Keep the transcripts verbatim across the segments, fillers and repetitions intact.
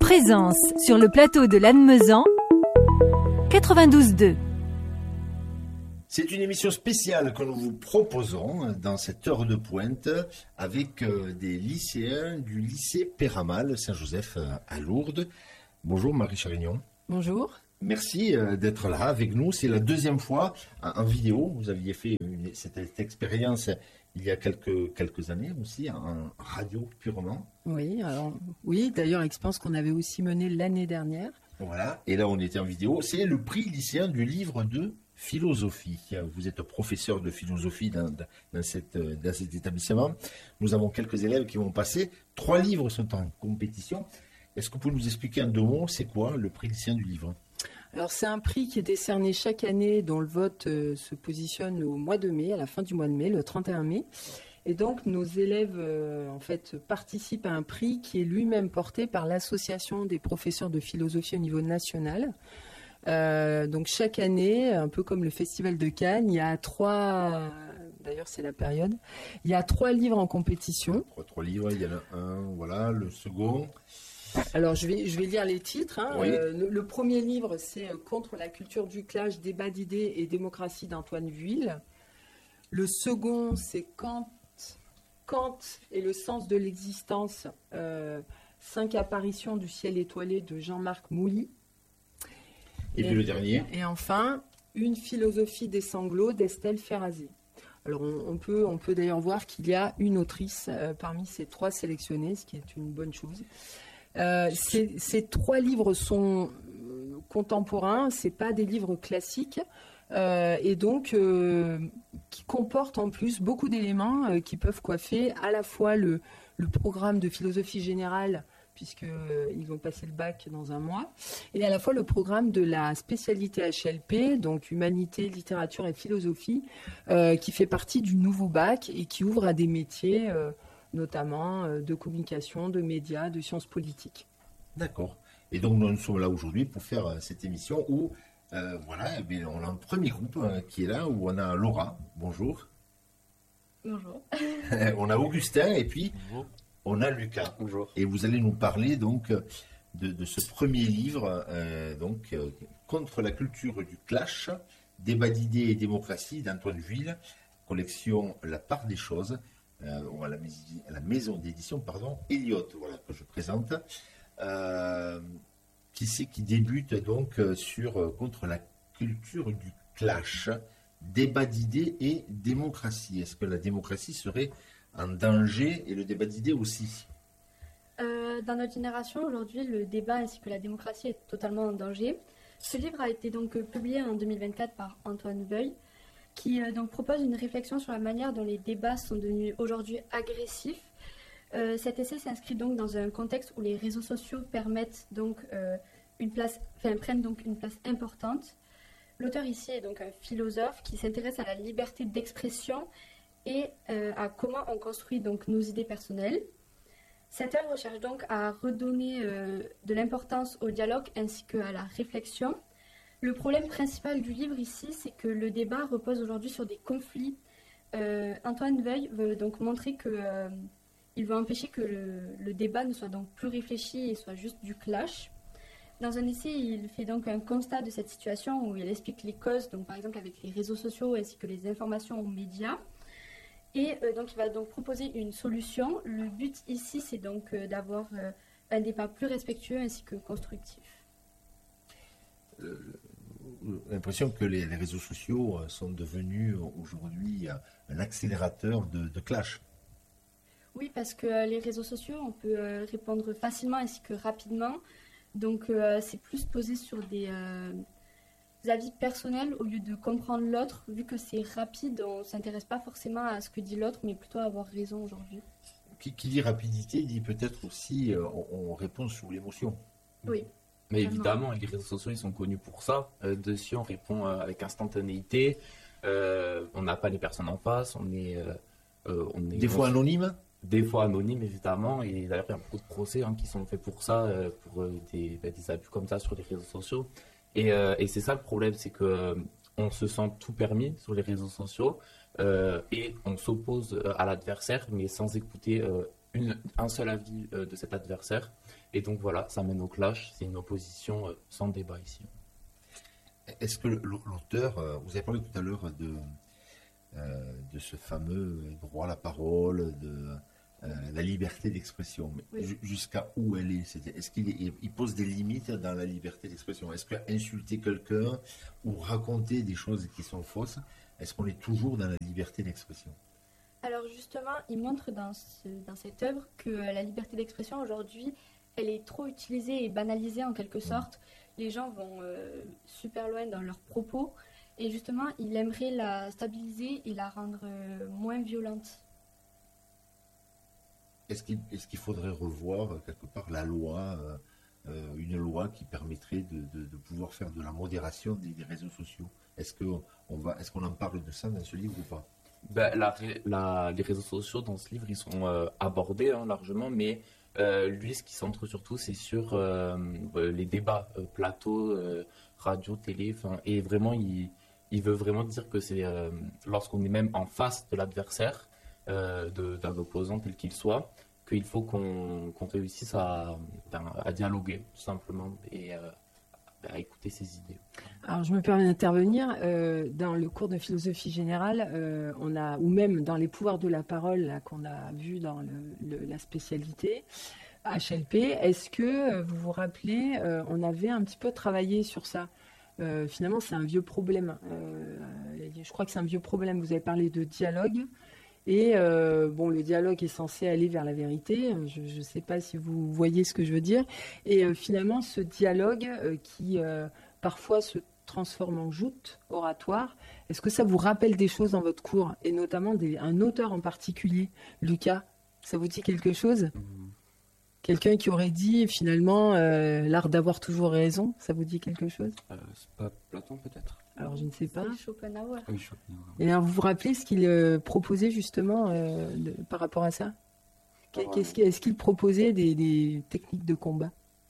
Présence sur le plateau de Lannemezan, quatre-vingt-douze deux. C'est une émission spéciale que nous vous proposons dans cette heure de pointe avec des lycéens du lycée Péramal Saint-Joseph à Lourdes. Bonjour Marie Charignon. Bonjour. Merci d'être là avec nous. C'est la deuxième fois en vidéo. Vous aviez fait une, cette expérience il y a quelques, quelques années aussi, en radio purement. Oui, alors, oui, d'ailleurs, expérience qu'on avait aussi menée l'année dernière. Voilà, et là on était en vidéo. C'est le prix lycéen du livre de philosophie. Vous êtes professeur de philosophie dans, dans, cette, dans cet établissement. Nous avons quelques élèves qui vont passer. Trois livres sont en compétition. Est-ce que vous pouvez nous expliquer en deux mots, c'est quoi le prix lycéen du livre ? Alors c'est un prix qui est décerné chaque année, dont le vote euh, se positionne au mois de mai, à la fin du mois de mai, le trente et un mai. Et donc nos élèves euh, en fait participent à un prix qui est lui-même porté par l'association des professeurs de philosophie au niveau national. Euh, donc chaque année, un peu comme le Festival de Cannes, il y a trois, d'ailleurs c'est la période, il y a trois livres en compétition. Trois, trois livres, il y en a un, voilà, le second. Alors je vais, je vais lire les titres. Hein. Oui. Euh, le, le premier livre, c'est Contre la culture du clash, débat d'idées et démocratie d'Antoine Vuille. Le second, c'est Kant, Kant et le sens de l'existence, euh, cinq apparitions du ciel étoilé de Jean-Marc Mouly. Et, et puis le dernier. Et enfin, Une philosophie des sanglots d'Estelle Ferrazé. Alors on, on peut, on peut d'ailleurs voir qu'il y a une autrice euh, parmi ces trois sélectionnés, ce qui est une bonne chose. Euh, ces, ces trois livres sont euh, contemporains, c'est pas des livres classiques, euh, et donc euh, qui comportent en plus beaucoup d'éléments euh, qui peuvent coiffer à la fois le, le programme de philosophie générale, puisqu'ils euh, vont passer le bac dans un mois, et à la fois le programme de la spécialité H L P, donc humanité, littérature et philosophie, euh, qui fait partie du nouveau bac et qui ouvre à des métiers euh, notamment euh, de communication, de médias, de sciences politiques. D'accord. Et donc nous sommes là aujourd'hui pour faire euh, cette émission où, euh, voilà, eh bien, on a un premier groupe euh, qui est là, où on a Laura, bonjour. Bonjour. On a Augustin et puis Bonjour. On a Lucas. Bonjour. Et vous allez nous parler donc de, de ce premier livre, euh, donc euh, Contre la culture du clash, débat d'idées et démocratie d'Antoine Vuille, collection La part des choses. Euh, à, la maison, à la maison d'édition, pardon, Eliot, voilà, que je présente, euh, qui c'est qui débute donc sur euh, contre la culture du clash, débat d'idées et démocratie. Est-ce que la démocratie serait en danger et le débat d'idées aussi ? euh, Dans notre génération, aujourd'hui, le débat ainsi que la démocratie est totalement en danger. Ce livre a été donc publié en deux mille vingt-quatre par Antoine Vuille, qui euh, donc propose une réflexion sur la manière dont les débats sont devenus aujourd'hui agressifs. Euh, cet essai s'inscrit donc dans un contexte où les réseaux sociaux permettent donc euh, une place, enfin, prennent donc une place importante. L'auteur ici est donc un philosophe qui s'intéresse à la liberté d'expression et euh, à comment on construit donc nos idées personnelles. Cette œuvre cherche donc à redonner euh, de l'importance au dialogue ainsi qu'à la réflexion. Le problème principal du livre ici, c'est que le débat repose aujourd'hui sur des conflits. Euh, Antoine Vuille veut donc montrer que euh, il veut empêcher que le, le débat ne soit donc plus réfléchi et soit juste du clash. Dans un essai, il fait donc un constat de cette situation où il explique les causes, donc par exemple avec les réseaux sociaux ainsi que les informations aux médias. Et euh, donc il va donc proposer une solution. Le but ici, c'est donc euh, d'avoir euh, un débat plus respectueux ainsi que constructif. Euh, l'impression que les, les réseaux sociaux sont devenus aujourd'hui un accélérateur de, de clash. Oui, parce que euh, les réseaux sociaux, on peut euh, répondre facilement ainsi que rapidement. Donc euh, c'est plus posé sur des, euh, des avis personnels au lieu de comprendre l'autre. Vu que c'est rapide, on ne s'intéresse pas forcément à ce que dit l'autre, mais plutôt à avoir raison aujourd'hui. Qui, qui dit rapidité dit peut-être aussi euh, on, on répond sous l'émotion. Oui. Mais évidemment, les réseaux sociaux, ils sont connus pour ça. Euh, dessus, on répond euh, avec instantanéité. Euh, on n'a pas les personnes en face. On est, euh, euh, on est des fois anonyme. Des fois anonyme, évidemment. Et d'ailleurs, il y a beaucoup de procès hein, qui sont faits pour ça, euh, pour euh, des, bah, des abus comme ça sur les réseaux sociaux. Et, euh, et c'est ça le problème, c'est que euh, on se sent tout permis sur les réseaux sociaux euh, et on s'oppose à l'adversaire, mais sans écouter euh, une, un seul avis euh, de cet adversaire. Et donc voilà, ça mène au clash. C'est une opposition euh, sans débat ici. Est-ce que l'auteur, euh, vous avez parlé tout à l'heure de, euh, de ce fameux droit à la parole, de euh, la liberté d'expression. Mais Oui. jusqu'à où elle est? C'est- Est-ce qu'il est- il pose des limites dans la liberté d'expression? Est-ce que insulter quelqu'un ou raconter des choses qui sont fausses, est-ce qu'on est toujours dans la liberté d'expression? Alors justement, il montre dans, ce- dans cette œuvre que euh, la liberté d'expression aujourd'hui, elle est trop utilisée et banalisée en quelque sorte. Les gens vont euh, super loin dans leurs propos et justement, il aimerait la stabiliser et la rendre euh, moins violente. Est-ce qu'il est-ce qu'il faudrait revoir euh, quelque part la loi, euh, euh, une loi qui permettrait de, de- de pouvoir faire de la modération des, des réseaux sociaux? Est-ce que on va, est-ce qu'on en parle de ça dans ce livre ou pas? Ben, la, la- les réseaux sociaux dans ce livre, ils sont euh, abordés hein, largement, mais euh, lui, ce qui centre surtout, c'est sur euh, euh, les débats, euh, plateaux, euh, radio, télé, 'fin, et vraiment, il, il veut vraiment dire que c'est euh, lorsqu'on est même en face de l'adversaire, euh, de- d'un opposant tel qu'il soit, qu'il faut qu'on qu'on réussisse à, ben, à dialoguer, tout simplement, et euh, à écouter ses idées. Alors, je me permets d'intervenir. Euh, dans le cours de philosophie générale, euh, on a, ou même dans les pouvoirs de la parole là, qu'on a vu dans le- le- la spécialité H L P, est-ce que euh, vous vous rappelez, euh, on avait un petit peu travaillé sur ça. Euh, finalement, c'est un vieux problème. Euh, je crois que c'est un vieux problème. Vous avez parlé de dialogue. Et euh, bon, le dialogue est censé aller vers la vérité. Je ne sais pas si vous voyez ce que je veux dire. Et euh, finalement, ce dialogue euh, qui euh, parfois se transforme en joute oratoire, est-ce que ça vous rappelle des choses dans votre cours? Et notamment des, un auteur en particulier, Lucas, ça vous dit quelque chose? Quelqu'un qui aurait dit finalement euh, l'art d'avoir toujours raison, ça vous dit quelque chose? Euh, c'est pas Platon peut-être? Alors je ne sais pas. C'est Schopenhauer. Oui, Schopenhauer. Et alors, vous vous rappelez ce qu'il euh, proposait justement euh, de- par rapport à ça? Qu'est- qu'est-ce qu'il- Est-ce qu'il proposait des, des techniques de combat?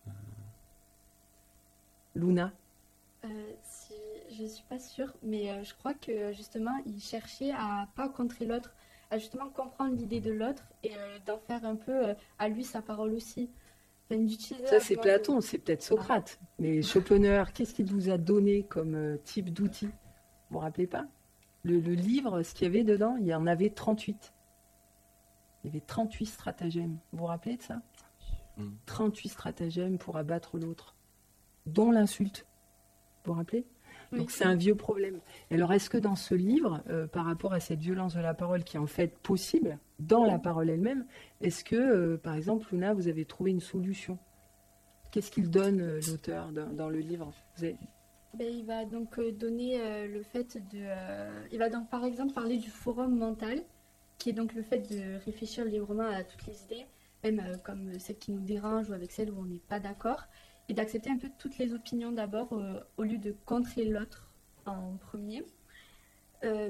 Luna? Euh, si, je suis pas sûre, mais euh, je crois que justement, il cherchait à pas contrer l'autre, à justement comprendre l'idée de l'autre et euh, d'en faire un peu euh, à lui sa parole aussi. Enfin, d'utiliser Ça, la c'est voix Platon, de- c'est peut-être Socrate. Mais Schopenhauer, qu'est-ce qu'il vous a donné comme euh, type d'outil? Vous vous rappelez pas? le, le livre, ce qu'il y avait dedans, il y en avait trente-huit. Il y avait trente-huit stratagèmes. Vous vous rappelez de ça? Mm. trente-huit stratagèmes pour abattre l'autre, dont l'insulte. Vous vous rappelez? Oui. Donc c'est un vieux problème. Et alors est-ce que dans ce livre, euh, par rapport à cette violence de la parole qui est en fait possible dans la parole elle-même, est-ce que, euh, par exemple, Luna, vous avez trouvé une solution? Qu'est-ce qu'il donne, euh, l'auteur, dans, dans le livre? Vous avez- Ben, il va donc euh, donner euh, le fait de... euh, il va donc par exemple parler du forum mental, qui est donc le fait de réfléchir librement à toutes les idées, même euh, comme celles qui nous dérangent ou avec celles où on n'est pas d'accord, et d'accepter un peu toutes les opinions d'abord, euh, au lieu de contrer l'autre en premier. Euh,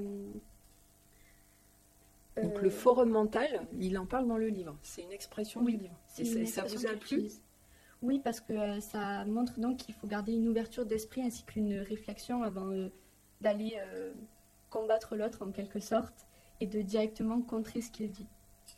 Donc euh, le forum mental, il en parle dans le livre. C'est une expression Oui, du livre. c'est Et ça, une ça expression vous a qu'il plu? utilise. Oui, parce que euh, ça montre donc qu'il faut garder une ouverture d'esprit ainsi qu'une réflexion avant euh, d'aller euh, combattre l'autre en quelque sorte et de directement contrer ce qu'il dit.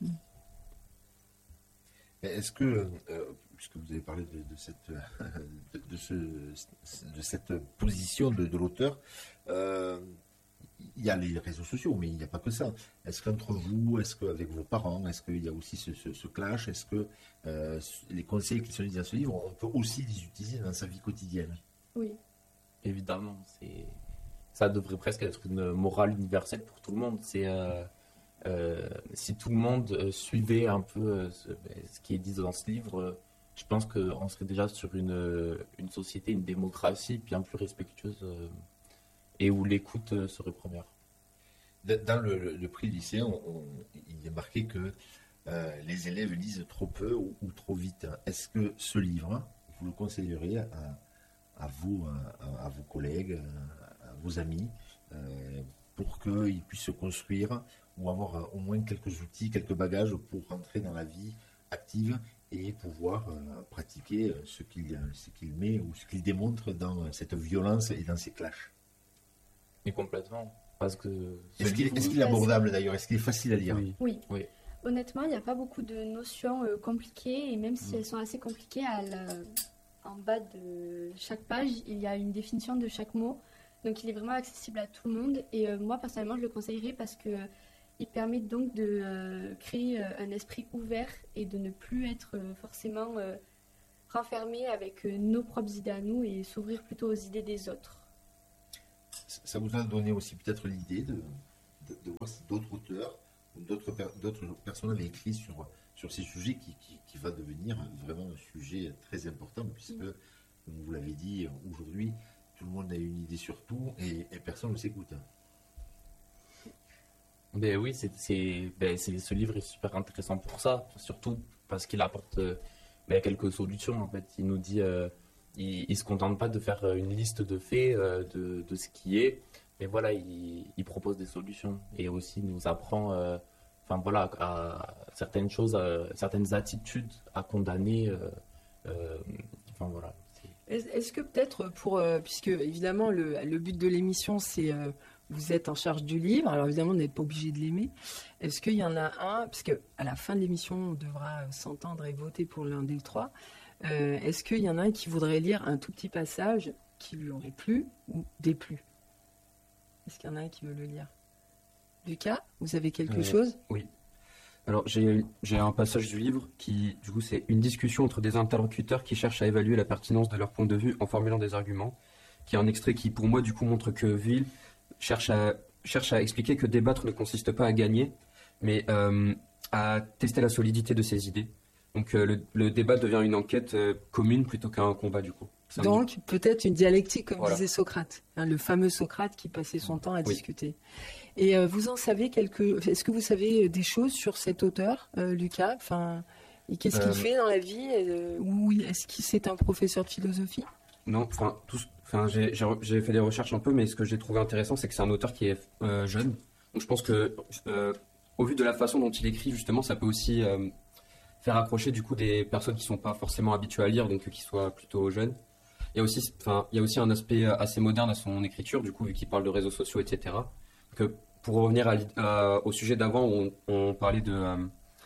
Mais est-ce que, euh, puisque vous avez parlé de, de cette, de, de ce, de cette position de, de l'auteur, euh, il y a les réseaux sociaux, mais il n'y a pas que ça. Est-ce qu'entre vous, est-ce qu'avec vos parents, est-ce qu'il y a aussi ce, ce, ce clash? Est-ce que euh, les conseils qui sont dit dans ce livre, on peut aussi les utiliser dans sa vie quotidienne? Oui, Évidemment, c'est ça devrait presque être une morale universelle pour tout le monde. C'est euh, euh, si tout le monde euh, suivait un peu euh, ce, ben, ce qui est dit dans ce livre, euh, je pense qu'on serait déjà sur une, euh, une société, une démocratie bien plus respectueuse euh, et où l'écoute euh, serait première. Dans le, le, le prix lycéen, on, on, il est marqué que euh, les élèves lisent trop peu ou, ou trop vite. Est-ce que ce livre, vous le conseilleriez à, à vous, à, à vos collègues, à, à vos amis, euh, pour qu'ils puissent se construire ou avoir euh, au moins quelques outils, quelques bagages pour rentrer dans la vie active et pouvoir euh, pratiquer ce qu'il ce qu'il met ou ce qu'il démontre dans cette violence et dans ces clashs? Et complètement. Parce que ce Est-ce qu'il livre- est, qu'il est abordable d'ailleurs? Est-ce qu'il est facile à lire? Oui. oui. Oui. Honnêtement, il n'y a pas beaucoup de notions euh, compliquées, et même si elles sont assez compliquées, à la- en bas de chaque page, il y a une définition de chaque mot. Donc il est vraiment accessible à tout le monde, et euh, moi personnellement je le conseillerais parce que euh, il permet donc de euh, créer euh, un esprit ouvert et de ne plus être euh, forcément euh, renfermé avec euh, nos propres idées à nous et s'ouvrir plutôt aux idées des autres. Ça vous a donné aussi peut-être l'idée de, de, de voir si d'autres auteurs ou d'autres, per- d'autres personnes avaient écrit sur, sur ces sujets qui, qui, qui va devenir vraiment un sujet très important puisque, comme vous l'avez dit, aujourd'hui, tout le monde a une idée sur tout et, et personne ne s'écoute. Ben oui, c'est, c'est, ben c'est- ce livre est super intéressant pour ça, surtout parce qu'il apporte euh, ben, quelques solutions en fait. Il nous dit, euh, il, il se contente pas de faire euh, une liste de faits euh, de, de ce qui est, mais voilà, il, il propose des solutions et aussi nous apprend, euh, enfin voilà, à, à certaines choses, à certaines attitudes à condamner. euh, euh, enfin voilà. c'est- Est- Est-ce que peut-être pour, euh, puisque évidemment le, le but de l'émission c'est euh, vous êtes en charge du livre, alors évidemment vous n'êtes pas obligé de l'aimer. Est-ce qu'il y en a un, puisque à la fin de l'émission on devra euh, s'entendre et voter pour l'un des trois, euh, est-ce qu'il y en a un qui voudrait lire un tout petit passage qui lui aurait plu ou déplu? Est-ce qu'il y en a un qui veut le lire? Lucas, vous avez quelque Euh, chose? Oui. Alors, j'ai j'ai un passage du livre qui, du coup, c'est une discussion entre des interlocuteurs qui cherchent à évaluer la pertinence de leur point de vue en formulant des arguments, qui est un extrait qui, pour moi, du coup, montre que Ville cherche à, cherche à expliquer que débattre ne consiste pas à gagner, mais euh, à tester la solidité de ses idées. Donc, euh, le, le débat devient une enquête euh, commune plutôt qu'un combat, du coup. Ça me- Donc peut-être une dialectique comme Voilà. disait Socrate, hein, le fameux Socrate qui passait son temps à Oui. discuter. Et euh, vous en savez quelque, est-ce que vous savez des choses sur cet auteur, euh, Lucas? Enfin, et qu'est-ce qu'il Euh, fait dans la vie? euh, Ou est-ce qu'il c'est un professeur de philosophie? Non, enfin, tout ce- enfin, j'ai j'ai re- j'ai fait des recherches un peu, mais ce que j'ai trouvé intéressant, c'est que c'est un auteur qui est euh, jeune. Donc je pense que, euh, au vu de la façon dont il écrit, justement, ça peut aussi euh, faire accrocher du coup des personnes qui sont pas forcément habituées à lire, donc euh, qui soient plutôt jeunes. Il y a aussi, enfin, il y a aussi un aspect euh, assez moderne à son écriture, du coup, vu qu'il parle de réseaux sociaux, et cetera. Que pour revenir à l'id- à- au sujet d'avant, où on, on parlait de euh,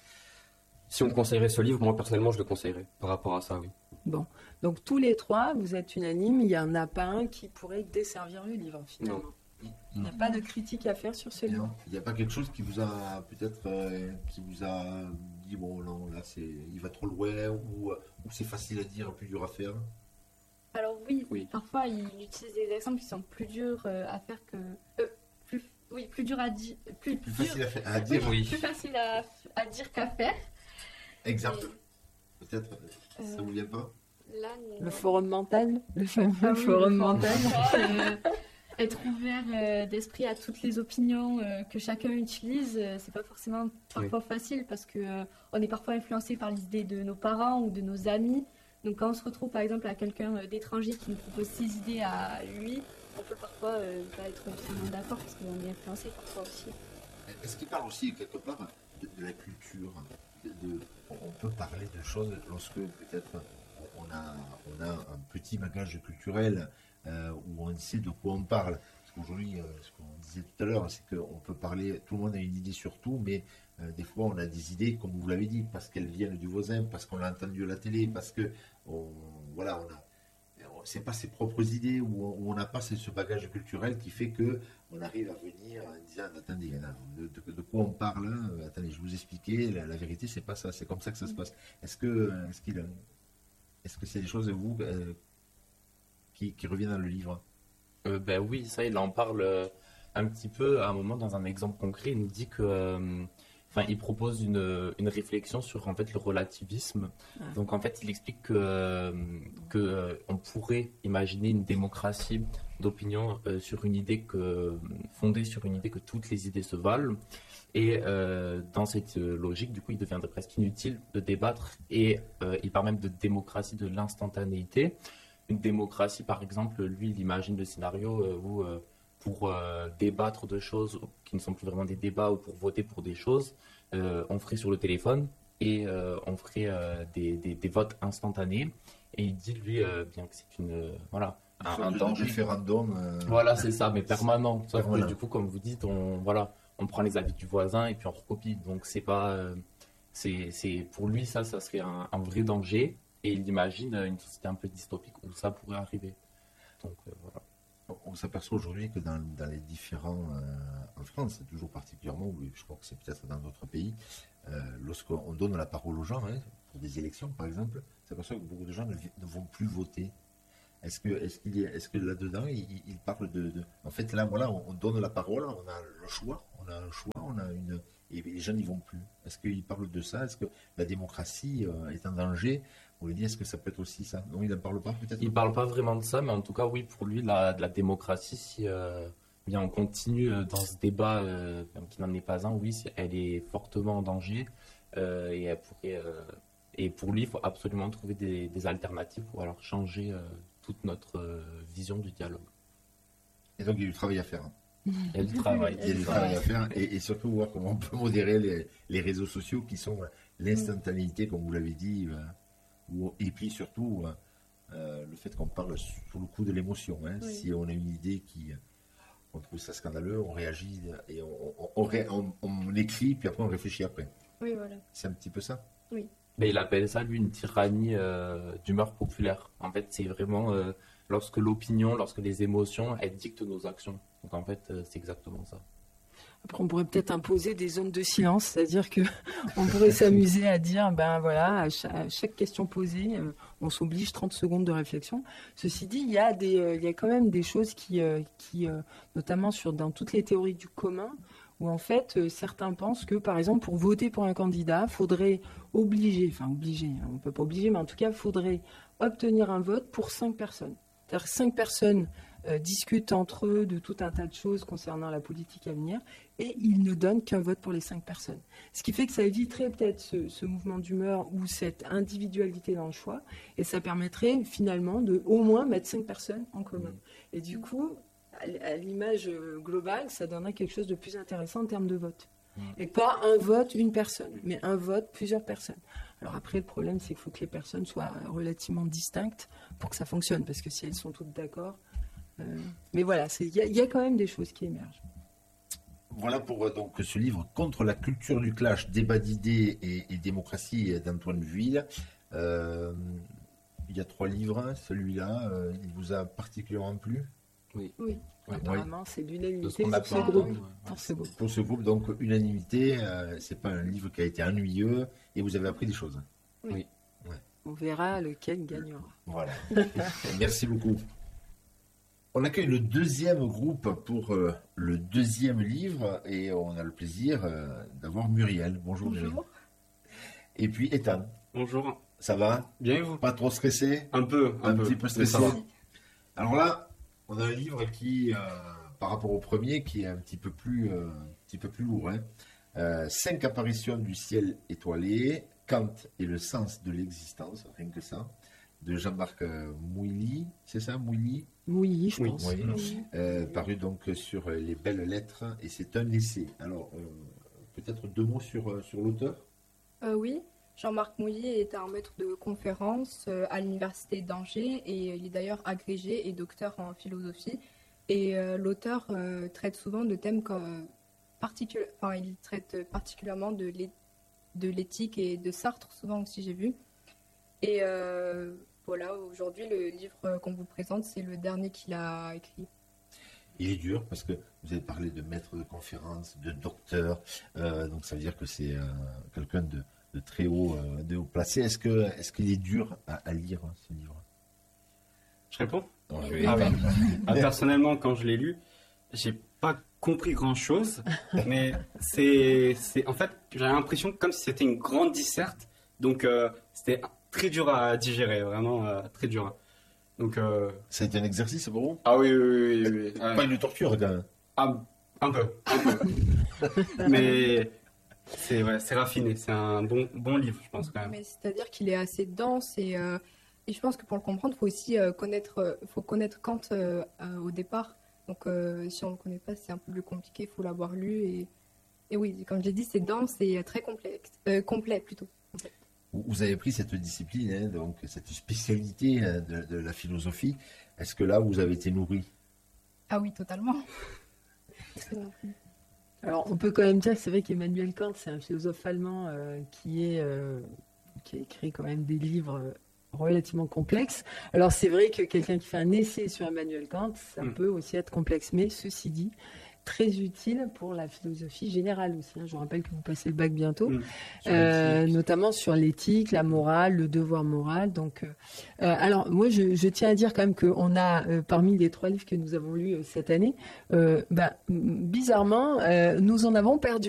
si on conseillerait ce livre, moi personnellement, je le conseillerais par rapport à ça, oui. Bon, donc tous les trois, vous êtes unanimes, il n'y en a pas un qui pourrait desservir le livre finalement. Il n'y a pas de critique à faire sur ce livre. Non, il n'y a pas quelque chose qui vous a peut-être euh, qui vous a dit bon non là c'est il va trop loin ou, euh, ou c'est facile à dire plus dur à faire. Alors oui, Oui. parfois il utilise des exemples qui sont plus durs euh, à faire que... euh, plus, oui, plus durs à dire... Plus, Plus dur- facile à, faire, à dire. Oui. plus facile à, à dire qu'à faire. Exemple. Peut-être euh, ça Euh, vous vient pas. Là, Le non. forum mental, le fameux Ah oui, forum le mental. euh, être ouvert euh, d'esprit à toutes les opinions euh, que chacun utilise, euh, c'est pas forcément parfois facile parce que euh, on est parfois influencé par les idées de nos parents ou de nos amis. Donc quand on se retrouve par exemple à quelqu'un euh, d'étranger qui nous propose ses idées à lui, on peut parfois euh, pas être totalement d'accord parce qu'on est influencé parfois aussi. Est-ce qu'il parle aussi quelque part de, de la culture de, de- on peut parler de choses lorsque peut-être on a, on a un petit bagage culturel euh, où on sait de quoi on parle. Parce qu'aujourd'hui, euh, ce qu'on disait tout à l'heure, c'est qu'on peut parler, tout le monde a une idée sur tout, mais euh, des fois on a des idées, comme vous l'avez dit, parce qu'elles viennent du voisin, parce qu'on l'a entendu à la télé, parce que on, voilà, on a c'est pas ses propres idées ou on n'a pas ce, ce bagage culturel qui fait que on arrive à venir en disant attendez là, de, de- de quoi on parle hein, attendez je vous expliquais la, la vérité c'est pas ça c'est comme ça que ça se passe est-ce que est-ce qu'il a- est-ce que c'est des choses vous euh, qui, qui reviennent dans le livre? Euh, ben oui, ça, il en parle euh, un petit peu à un moment dans un exemple concret. Il nous dit que, euh, enfin, il propose une, une réflexion sur en fait le relativisme. Ah. Donc en fait, il explique que, euh, que euh, on pourrait imaginer une démocratie d'opinion euh, sur une idée que fondée sur une idée que toutes les idées se valent. Et euh, dans cette euh, logique, du coup, il deviendrait presque inutile de débattre et euh, il parle même de démocratie de l'instantanéité. Une démocratie, par exemple, lui, il imagine le scénario euh, où, euh, pour euh, débattre de choses qui ne sont plus vraiment des débats ou pour voter pour des choses, euh, on ferait sur le téléphone et euh, on ferait euh, des, des, des votes instantanés. Et il dit, lui, euh, bien que c'est une, euh, voilà, un, Une sorte un de danger. référendum euh, Voilà, c'est ça, mais permanent. Sauf Permanent. que du coup, comme vous dites, on, voilà, on prend les avis du voisin et puis on recopie. Donc c'est pas, euh, c'est, c'est pour lui ça, ça serait un, un vrai danger. Et il imagine une société un peu dystopique où ça pourrait arriver. Donc euh, voilà. On s'aperçoit aujourd'hui que dans, dans les différents, euh, en France, toujours particulièrement, ou je crois que c'est peut-être dans d'autres pays, euh, lorsqu'on donne la parole aux gens, hein, pour des élections par exemple, on s'aperçoit que beaucoup de gens ne, ne vont plus voter. Est-ce que, est-ce qu'il y a, est-ce que là-dedans, il, il parle de, de... En fait, là, voilà, on, on donne la parole, on a le choix, on a un choix, on a une... Et les gens n'y vont plus. Est-ce qu'il parle de ça? Est-ce que la démocratie euh, est en danger? On lui dit, est-ce que ça peut être aussi ça? Non, il n'en parle pas peut-être? Il ne parle pas vraiment de ça, mais en tout cas, oui, pour lui, la, la démocratie, si euh, bien on continue dans ce débat euh, qui n'en est pas un, oui, elle est fortement en danger. Euh, et, elle pourrait, euh, et pour lui, il faut absolument trouver des, des alternatives pour alors changer euh, toute notre euh, vision du dialogue. Et donc, il y a du travail à faire. Hein. Il y a du travail. Il y a du travail à faire et, et surtout voir comment on peut modérer les, les réseaux sociaux qui sont l'instantanéité, comme vous l'avez dit, euh, où, et puis surtout euh, le fait qu'on parle sous le coup de l'émotion. Hein. Oui. Si on a une idée qui, on trouve ça scandaleux, on réagit et on, on, on, on, on écrit, puis après on réfléchit après. Oui, voilà. C'est un petit peu ça. Oui. Mais il appelle ça, lui, une tyrannie euh, d'humeur populaire. En fait, c'est vraiment euh, lorsque l'opinion, lorsque les émotions, elles dictent nos actions. Donc en fait, euh, c'est exactement ça. Après, on pourrait peut-être imposer des zones de silence, c'est-à-dire que on pourrait s'amuser à dire, ben voilà, à chaque, à chaque question posée, euh, on s'oblige trente secondes de réflexion. Ceci dit, il y a des, euh, il y a quand même des choses qui, euh, qui euh, notamment sur dans toutes les théories du commun, où en fait, euh, certains pensent que, par exemple, pour voter pour un candidat, faudrait obliger, enfin obliger, on ne peut pas obliger, mais en tout cas, faudrait obtenir un vote pour cinq personnes. C'est-à-dire que cinq personnes Euh, discutent entre eux de tout un tas de choses concernant la politique à venir et ils ne donnent qu'un vote pour les cinq personnes. Ce qui fait que ça éviterait peut-être ce, ce mouvement d'humeur ou cette individualité dans le choix et ça permettrait finalement de au moins mettre cinq personnes en commun. Et du coup, à l'image globale, ça donnerait quelque chose de plus intéressant en termes de vote. Et pas un vote, une personne, mais un vote, plusieurs personnes. Alors après, le problème, c'est qu'il faut que les personnes soient relativement distinctes pour que ça fonctionne, parce que si elles sont toutes d'accord... Euh, mais voilà, il y, y a quand même des choses qui émergent. Voilà pour euh, donc ce livre Contre la culture du clash, débat d'idées et, et démocratie d'Antoine Vuille. Euh, il y a trois livres, celui-là, euh, il vous a particulièrement plu? Oui. Oui. Ouais, apparemment, ouais. c'est l'unanimité pour ce groupe. Ouais. Pour ce groupe. Pour ce groupe, donc unanimité, euh, c'est pas un livre qui a été ennuyeux et vous avez appris des choses. Oui. oui. Ouais. On verra lequel gagnera. Voilà. Merci beaucoup. On accueille le deuxième groupe pour euh, le deuxième livre et on a le plaisir euh, d'avoir Muriel. Bonjour, Bonjour. Muriel. Et puis Ethan. Bonjour. Ça va? Bien et vous? Pas trop stressé? Un peu. Un, un peu. petit peu stressé. Alors là, on a un livre qui, euh, par rapport au premier, qui est un petit peu plus, euh, un petit peu plus lourd. Hein. Euh, cinq apparitions du ciel étoilé, Kant et le sens de l'existence, rien que ça, de Jean-Marc Mouilly, c'est ça, Mouilly? Mouilly, je pense. Oui. Oui. Euh, paru donc sur les belles lettres, et c'est un essai. Alors, euh, peut-être deux mots sur, sur l'auteur? euh, Oui, Jean-Marc Mouilly est un maître de conférence euh, à l'université d'Angers, et il est d'ailleurs agrégé et docteur en philosophie. Et euh, l'auteur euh, traite souvent de thèmes comme... Particul... Enfin, il traite particulièrement de l'éthique et de Sartre, souvent aussi, j'ai vu. Et... Euh, Voilà, aujourd'hui, le livre qu'on vous présente, c'est le dernier qu'il a écrit. Il est dur parce que vous avez parlé de maître de conférence, de docteur, euh, donc ça veut dire que c'est euh, quelqu'un de, de très haut, euh, de haut placé. Est-ce que, est-ce qu'il est dur à, à lire ce livre? Je réponds. Ouais, ah, ouais. ah, personnellement, quand je l'ai lu, j'ai pas compris grand-chose, mais c'est, c'est, en fait, j'avais l'impression comme si c'était une grande disserte, donc euh, c'était très dur à digérer, vraiment euh, très dur. Donc, euh... ça a été un exercice pour vous? Ah oui, oui, oui. oui, oui. Pas une torture, quand même. Ah, un peu, un peu. Mais c'est, ouais, c'est raffiné, c'est un bon, bon livre, je pense quand même. Mais c'est-à-dire qu'il est assez dense et, euh, et je pense que pour le comprendre, il faut aussi euh, connaître, euh, faut connaître Kant euh, euh, au départ. Donc euh, si on ne le connaît pas, c'est un peu plus compliqué, il faut l'avoir lu. Et, et oui, comme j'ai dit, c'est dense et très complexe, euh, complet plutôt. Complet. Vous avez pris cette discipline, hein, donc cette spécialité de, de la philosophie. Est-ce que là, vous avez été nourri? Ah oui, totalement. Alors, on peut quand même dire que c'est vrai qu'Emmanuel Kant, c'est un philosophe allemand euh, qui, est, euh, qui a écrit quand même des livres relativement complexes. Alors, c'est vrai que quelqu'un qui fait un essai sur Emmanuel Kant, ça Mm. peut aussi être complexe. Mais ceci dit, très utile pour la philosophie générale aussi. hein. Je vous rappelle que vous passez le bac bientôt, Mm. Sur euh, l'éthique. notamment sur l'éthique, la morale, le devoir moral. Donc, euh, euh, alors moi, je, je tiens à dire quand même qu'on a, euh, parmi les trois livres que nous avons lus euh, cette année, euh, bah, m- bizarrement, euh, nous en avons perdu.